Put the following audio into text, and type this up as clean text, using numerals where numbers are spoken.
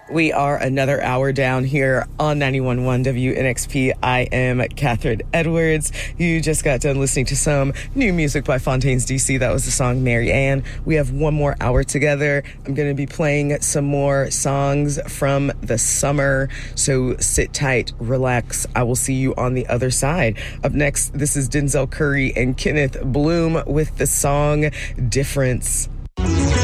We are another hour down here on 91.1 WNXP. I am Catherine Edwards. You just got done listening to some new music by Fontaines DC. That was the song Mary Ann. We have one more hour together. I'm going to be playing some more songs from the summer. So sit tight, relax. I will see you on the other side. Up next, this is Denzel Curry and Kenneth Bloom with the song Difference.